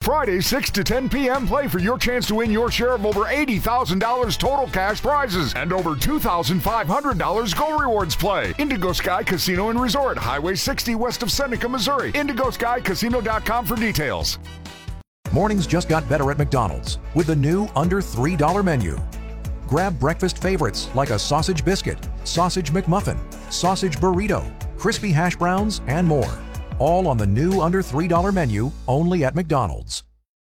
Friday, 6 to 10 p.m. Play for your chance to win your share of over $80,000 total cash prizes and over $2,500 Go Rewards Play. Indigo Sky Casino and Resort, Highway 60 west of Seneca, Missouri. IndigoSkyCasino.com for details. Mornings just got better at McDonald's with the new under $3 menu. Grab breakfast favorites like a sausage biscuit, sausage McMuffin, sausage burrito, crispy hash browns, and more. All on the new under $3 menu only at McDonald's.